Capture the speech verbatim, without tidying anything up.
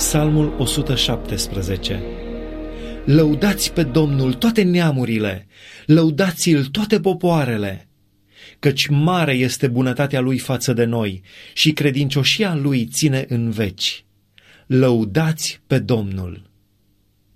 Psalmul o sută șaptesprezece. Lăudați pe Domnul toate neamurile, lăudați-l toate popoarele, căci mare este bunătatea lui față de noi și credincioșia lui ține în veci. Lăudați pe Domnul!